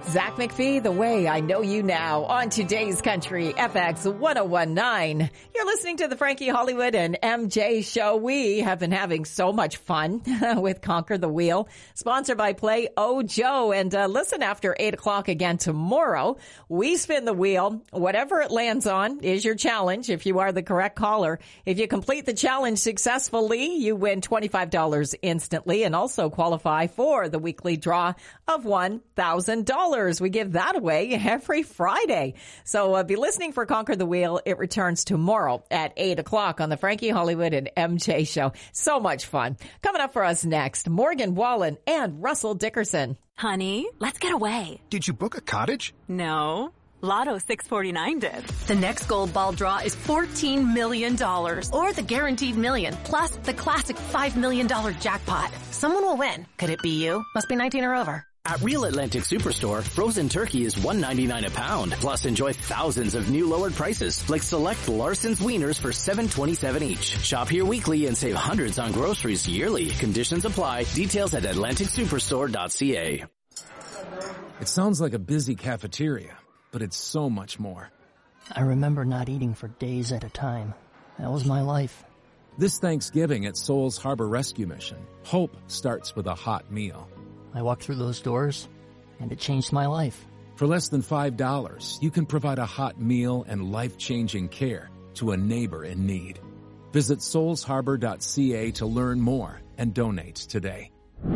Zach McPhee, The Way I Know You Now on today's Country FX 1019. You're listening to the Frankie Hollywood and MJ show. We have been having so much fun with Conquer the Wheel, sponsored by Play Joe. And listen, after 8 o'clock again tomorrow, we spin the wheel. Whatever it lands on is your challenge if you are the correct caller. If you complete the challenge successfully, you win $25 instantly and also qualify for the weekly draw of $1,000. We give that away every Friday. So be listening for Conquer the Wheel. It returns tomorrow at 8 o'clock on the Frankie Hollywood and MJ show. So much fun. Coming up for us next, Morgan Wallen and Russell Dickerson. Honey, let's get away. Did you book a cottage? No. Lotto 649 did. The next gold ball draw is $14 million. Or the guaranteed million, plus the classic $5 million jackpot. Someone will win. Could it be you? Must be 19 or over. At Real Atlantic Superstore, frozen turkey is $1.99 a pound. Plus, enjoy thousands of new lowered prices, like select Larson's Wieners for $7.27 each. Shop here weekly and save hundreds on groceries yearly. Conditions apply. Details at AtlanticSuperstore.ca. It sounds like a busy cafeteria, but it's so much more. I remember not eating for days at a time. That was my life. This Thanksgiving at Souls Harbor Rescue Mission, hope starts with a hot meal. I walked through those doors, and it changed my life. For less than $5, you can provide a hot meal and life-changing care to a neighbor in need. Visit soulsharbor.ca to learn more and donate today.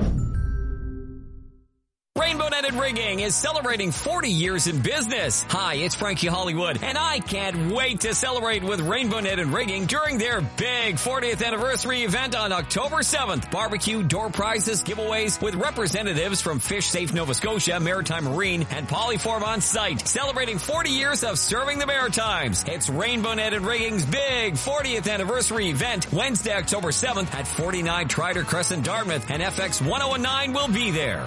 Rainbow Netted Rigging is celebrating 40 years in business. Hi, it's Frankie Hollywood, and I can't wait to celebrate with Rainbow Netted Rigging during their big 40th anniversary event on October 7th. Barbecue, door prizes, giveaways with representatives from Fish Safe Nova Scotia, Maritime Marine, and Polyform on site. Celebrating 40 years of serving the Maritimes. It's Rainbow Netted Rigging's big 40th anniversary event, Wednesday, October 7th at 49 Trider Crescent, Dartmouth, and FX 1019 will be there.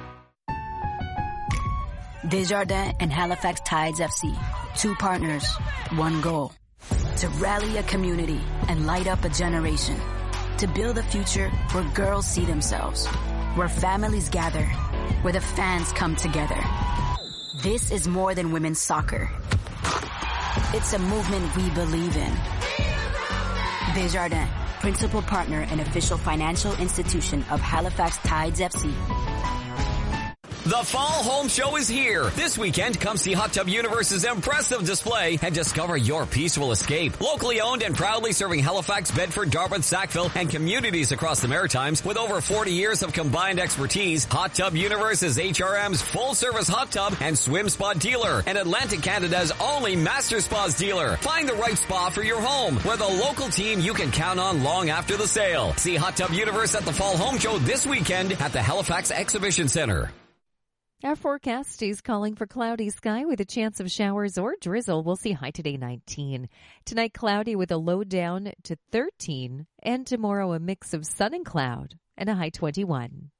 Desjardins and Halifax Tides FC. Two partners, one goal. To rally a community and light up a generation. To build a future where girls see themselves. Where families gather. Where the fans come together. This is more than women's soccer. It's a movement we believe in. Desjardins, principal partner and official financial institution of Halifax Tides FC. The Fall Home Show is here. This weekend, come see Hot Tub Universe's impressive display and discover your peaceful escape. Locally owned and proudly serving Halifax, Bedford, Dartmouth, Sackville, and communities across the Maritimes with over 40 years of combined expertise, Hot Tub Universe is HRM's full-service hot tub and swim spa dealer and Atlantic Canada's only master spas dealer. Find the right spa for your home with a local team you can count on long after the sale. See Hot Tub Universe at the Fall Home Show this weekend at the Halifax Exhibition Center. Our forecast is calling for cloudy sky with a chance of showers or drizzle. We'll see high today 19. Tonight cloudy with a low down to 13. And tomorrow a mix of sun and cloud and a high 21.